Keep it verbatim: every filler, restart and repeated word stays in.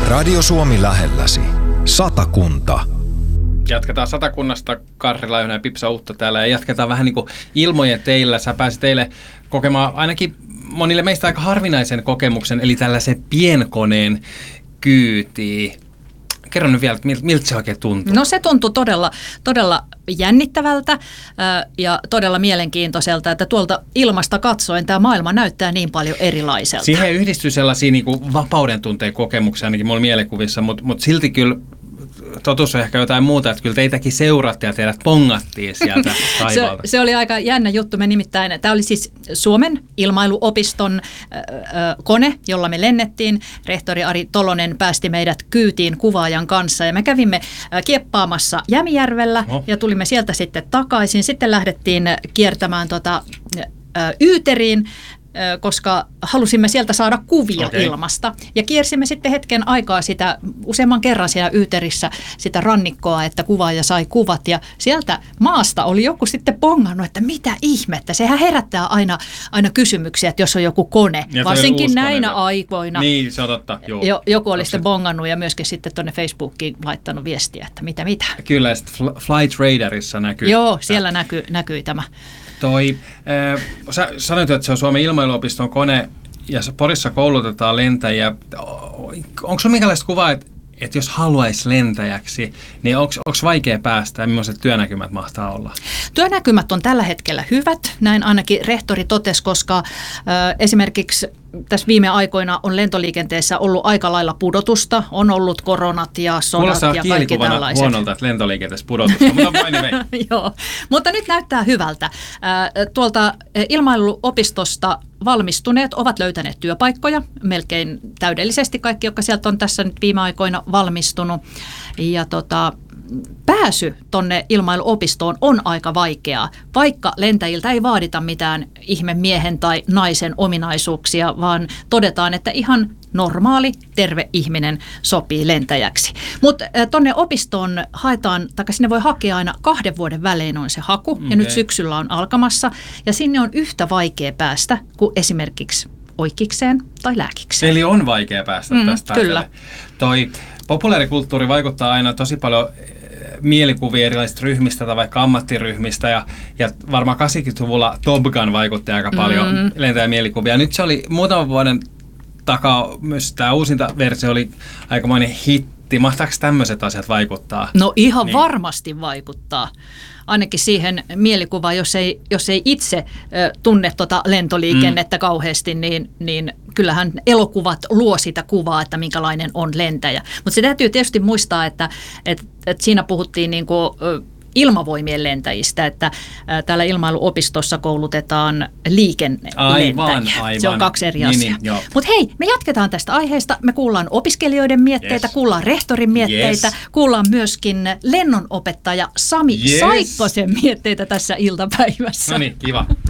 Radio Suomi lähelläsi. Satakunta. Jatketaan Satakunnasta. Karri Laihonen ja Pipsa Utto täällä ja jatketaan vähän niin kuin ilmojen teillä. Sä pääsit teille kokemaan ainakin monille meistä aika harvinaisen kokemuksen, eli tällaisen pienkoneen kyytiin. Kerro nyt vielä, miltä se oikein tuntuu? No se tuntuu todella, todella jännittävältä ja todella mielenkiintoiselta, että tuolta ilmasta katsoen tämä maailma näyttää niin paljon erilaiselta. Siihen yhdistyy sellaisia niin kuin vapauden tunteen kokemuksia ainakin mulla mielikuvissa, mutta, mutta silti kyllä totuus on ehkä jotain muuta, että kyllä teitäkin seurattiin ja teidät pongattiin sieltä taivaalta. Se, se oli aika jännä juttu. Me nimittäin, tämä oli siis Suomen ilmailuopiston äh, kone, jolla me lennettiin. Rehtori Ari Tolonen päästi meidät kyytiin kuvaajan kanssa ja me kävimme äh, kieppaamassa Jämijärvellä oh. ja tulimme sieltä sitten takaisin. Sitten lähdettiin kiertämään tota, äh, Yyteriin, koska halusimme sieltä saada kuvia okay. ilmasta. Ja kiersimme sitten hetken aikaa sitä, useamman kerran siellä Yyterissä sitä rannikkoa, että kuvaaja sai kuvat. Ja sieltä maasta oli joku sitten pongannut, että mitä ihmettä. Sehän herättää aina, aina kysymyksiä, että jos on joku kone. Ja varsinkin näinä aikoina. Niin, se on totta. Joo. Jo, joku oli sitten bongannut ja myöskin sitten tuonne Facebookiin laittanut viestiä, että mitä mitä. Kyllä, ja sitten Flight Radarissa näkyy. Joo, siellä näkyi, näkyi tämä. Toi, äh, sä sanoit, että se on Suomen ilmailuopiston kone ja Porissa koulutetaan lentäjiä. Onko sinulla minkälaista kuvaa, että, että jos haluaisi lentäjäksi, niin onko vaikea päästä ja millaiset työnäkymät mahtaa olla? Työnäkymät on tällä hetkellä hyvät, näin ainakin rehtori totesi, koska äh, esimerkiksi tässä viime aikoina on lentoliikenteessä ollut aika lailla pudotusta, on ollut koronat ja sodat ja kaikki tällaiset. Huonolta, että lentoliikenteessä pudotusta, mutta vain Joo, mutta nyt näyttää hyvältä. Tuolta ilmailuopistosta valmistuneet ovat löytäneet työpaikkoja, melkein täydellisesti kaikki, jotka sieltä on tässä nyt viime aikoina valmistunut. Ja tota, pääsy tonne ilmailuopistoon on aika vaikeaa, vaikka lentäjiltä ei vaadita mitään ihme miehen tai naisen ominaisuuksia, vaan todetaan, että ihan normaali, terve ihminen sopii lentäjäksi. Mutta tonne opistoon haetaan, tai sinne voi hakea aina kahden vuoden välein on se haku, okay. ja nyt syksyllä on alkamassa, ja sinne on yhtä vaikea päästä kuin esimerkiksi oikikseen tai lääkikseen. Eli on vaikea päästä mm, tästä. Kyllä. Toi populaarikulttuuri vaikuttaa aina tosi paljon mielikuvia erilaisista ryhmistä tai vaikka ammattiryhmistä ja, ja varmaan kahdeksankymmentäluvulla Top Gun vaikutti aika paljon mm. lentäjämielikuvia. Nyt se oli muutaman vuoden takaa myös tämä uusinta versio oli aikamoinen hitti. Mahtaako tämmöiset asiat vaikuttaa? No ihan niin. varmasti vaikuttaa. Ainakin siihen mielikuvaan, jos ei, jos ei itse ö, tunne tuota lentoliikennettä mm. kauheasti, niin, niin kyllähän elokuvat luo sitä kuvaa, että minkälainen on lentäjä. Mutta se täytyy tietysti muistaa, että, että, että siinä puhuttiin niin kuin, ö, ilmavoimien lentäjistä, että ä, täällä ilmailuopistossa koulutetaan liikennelentäjiä. Se on kaksi eri asiaa. Niin, mutta hei, me jatketaan tästä aiheesta. Me kuullaan opiskelijoiden mietteitä, yes. kuullaan rehtorin mietteitä, yes. kuullaan myöskin lennonopettaja Sami yes. Saikkosen mietteitä tässä iltapäivässä. No niin, kiva.